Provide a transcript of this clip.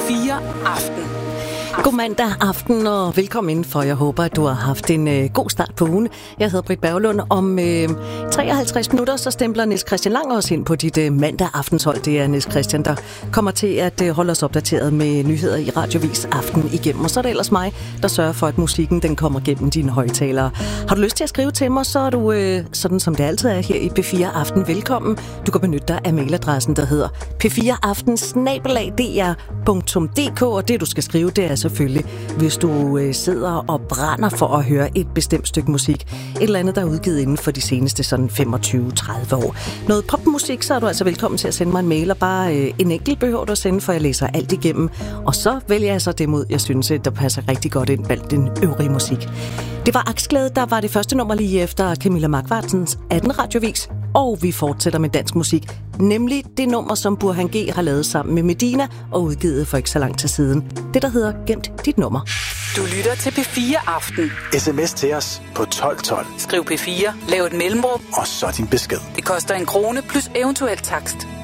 P4 Aften. God mandag aften og velkommen indenfor. Jeg håber, at du har haft en god start på ugen. Jeg hedder Britt Berglund. Om 53 minutter så stempler Niels Christian Lang også ind på dit mandag aftenshold. Det er Niels Christian, der kommer til at holde os opdateret med nyheder i Radiovis Aften igennem. Og så er det ellers mig, der sørger for, at musikken den kommer gennem dine højtalere. Har du lyst til at skrive til mig, så er du, sådan som det altid er her i P4 Aften, velkommen. Du kan benytte dig af mailadressen, der hedder p4aften@dr.dk, og det du skal skrive, det er selvfølgelig, hvis du sidder og brænder for at høre et bestemt stykke musik. Et eller andet, der er udgivet inden for de seneste sådan 25-30 år. Noget popmusik, så er du altså velkommen til at sende mig en mail, og bare en enkelt behøver du at sende, for jeg læser alt igennem. Og så vælger jeg så det mod, jeg synes, der passer rigtig godt ind blandt den øvrige musik. Det var Aksglæde, der var det første nummer lige efter Camilla Markvartsens 18 radiovis. Og vi fortsætter med dansk musik, nemlig det nummer, som Burhan G. har lavet sammen med Medina og udgivet for ikke så lang tid siden. Det, der hedder Gemt dit nummer. Du lytter til P4 Aften. SMS til os på 1212. Skriv P4, lav et mellemrum, og så din besked. Det koster 1 krone plus eventuel takst.